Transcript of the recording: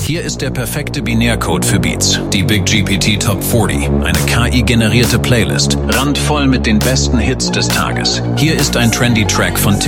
Hier ist der perfekte Binärcode für Beats. Die Big GPT Top 40. Eine KI-generierte Playlist. Randvoll mit den besten Hits des Tages. Hier ist ein trendy Track von TikTok.